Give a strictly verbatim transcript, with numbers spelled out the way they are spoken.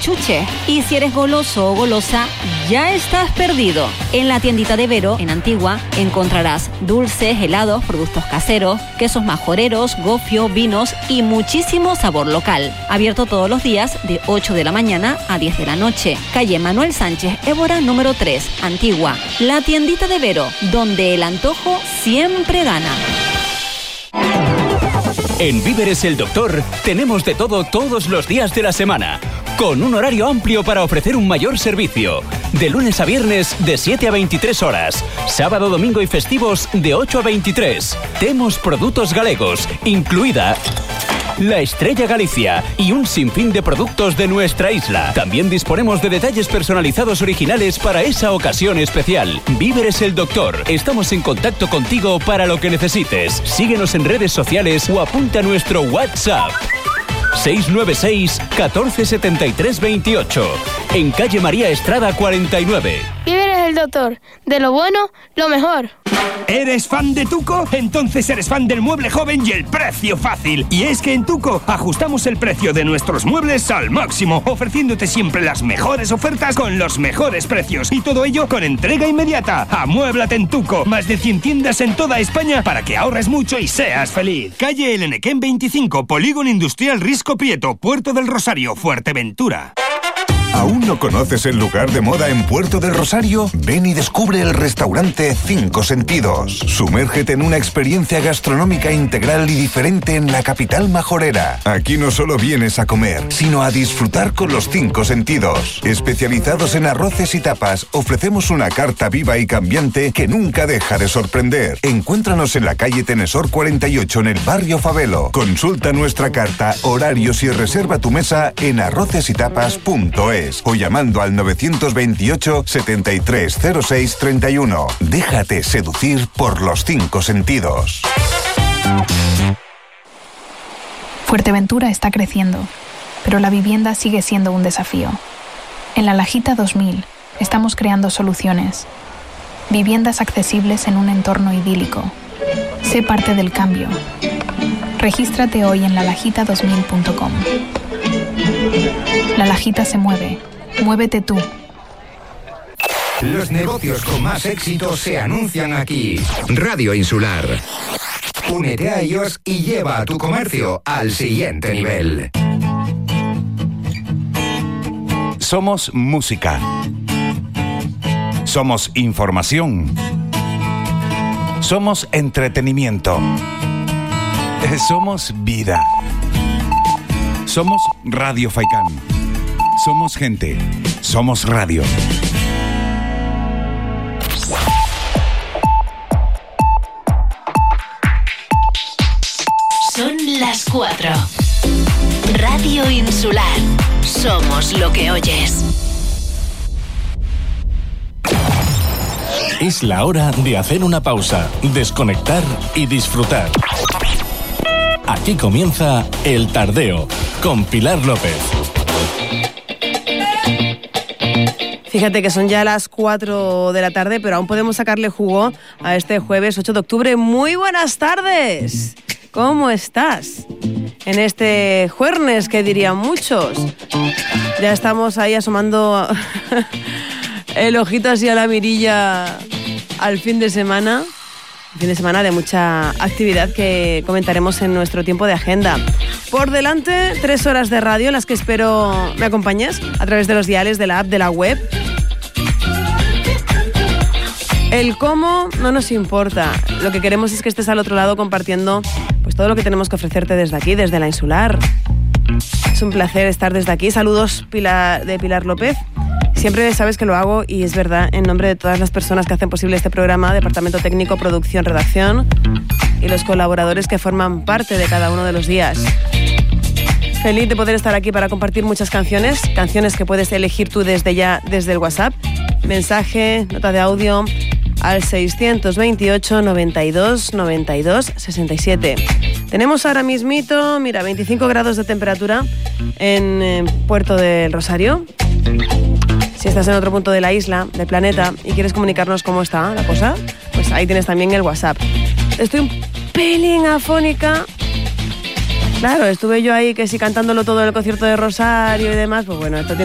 chuches. Y si eres goloso o golosa, ya estás perdido. En la tiendita de Vero, en Antigua, encontrarás dulces, helados, productos caseros, quesos majoreros, gofio, vinos y muchísimo sabor local. Abierto todos los días de ocho de la mañana a diez de la noche. Calle Manuel Sánchez Évora, número tres, Antigua. La tiendita de Vero, donde el antojo siempre gana. En Víveres El Doctor tenemos de todo todos los días de la semana, con un horario amplio para ofrecer un mayor servicio. De lunes a viernes de siete a veintitrés horas, sábado, domingo y festivos de ocho a veintitrés. Temos productos galegos, incluida la Estrella Galicia y un sinfín de productos de nuestra isla. También disponemos de detalles personalizados originales para esa ocasión especial. Víveres El Doctor. Estamos en contacto contigo para lo que necesites. Síguenos en redes sociales o apunta a nuestro WhatsApp. seis nueve seis, catorce setenta y tres veintiocho. En calle María Estrada cuarenta y nueve. Víveres El Doctor. De lo bueno, lo mejor. ¿Eres fan de Tuco? Entonces eres fan del mueble joven y el precio fácil. Y es que en Tuco ajustamos el precio de nuestros muebles al máximo, ofreciéndote siempre las mejores ofertas con los mejores precios. Y todo ello con entrega inmediata. Amuéblate en Tuco. Más de cien tiendas en toda España para que ahorres mucho y seas feliz. Calle El Enequén veinticinco, Polígono Industrial Risco Prieto, Puerto del Rosario, Fuerteventura. ¿Aún no conoces el lugar de moda en Puerto del Rosario? Ven y descubre el restaurante Cinco Sentidos. Sumérgete en una experiencia gastronómica integral y diferente en la capital majorera. Aquí no solo vienes a comer, sino a disfrutar con los cinco sentidos. Especializados en arroces y tapas, ofrecemos una carta viva y cambiante que nunca deja de sorprender. Encuéntranos en la calle Tenesor cuarenta y ocho en el barrio Favelo. Consulta nuestra carta, horarios y reserva tu mesa en arroces y tapas punto es. O llamando al novecientos veintiocho, setenta y tres cero seis treinta y uno. Déjate seducir por los cinco sentidos. Fuerteventura está creciendo, pero la vivienda sigue siendo un desafío. En La Lajita dos mil estamos creando soluciones. Viviendas accesibles en un entorno idílico. Sé parte del cambio. Regístrate hoy en la lajita dos mil punto com. La Lajita se mueve. Muévete tú. Los negocios con más éxito se anuncian aquí. Radio Insular. Únete a ellos y lleva a tu comercio al siguiente nivel. Somos música. Somos información. Somos entretenimiento. Somos vida. Somos Radio Faikán. Somos gente. Somos radio. Son las cuatro. Radio Insular. Somos lo que oyes. Es la hora de hacer una pausa, desconectar y disfrutar. Aquí comienza El Tardeo con Pilar López. Fíjate que son ya las cuatro de la tarde, pero aún podemos sacarle jugo a este jueves ocho de octubre. Muy buenas tardes. ¿Cómo estás? En este jueves, que dirían muchos. Ya estamos ahí asomando el ojito así a la mirilla al fin de semana. Fin de semana de mucha actividad que comentaremos en nuestro tiempo de agenda. Por delante, tres horas de radio en las que espero me acompañes a través de los diales, de la app, de la web. El cómo no nos importa. Lo que queremos es que estés al otro lado compartiendo pues todo lo que tenemos que ofrecerte desde aquí, desde la Insular. Es un placer estar desde aquí. Saludos Pilar, de Pilar López. Siempre sabes que lo hago y es verdad, en nombre de todas las personas que hacen posible este programa, Departamento Técnico, Producción, Redacción y los colaboradores que forman parte de cada uno de los días. Feliz de poder estar aquí para compartir muchas canciones, canciones que puedes elegir tú desde ya, desde el WhatsApp. Mensaje, nota de audio al seiscientos veintiocho, noventa y dos, noventa y dos, sesenta y siete. Tenemos ahora mismito, mira, veinticinco grados de temperatura en eh, Puerto del Rosario. Si estás en otro punto de la isla, del planeta, y quieres comunicarnos cómo está la cosa, pues ahí tienes también el WhatsApp. Estoy un pelín afónica. Claro, estuve yo ahí que sí cantándolo todo en el concierto de Rosario y demás, pues bueno, esto tiene